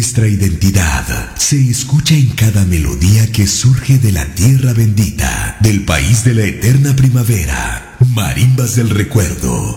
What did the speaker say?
nuestra identidad se escucha en cada melodía que surge de la tierra bendita, del país de la eterna primavera. Marimbas del recuerdo.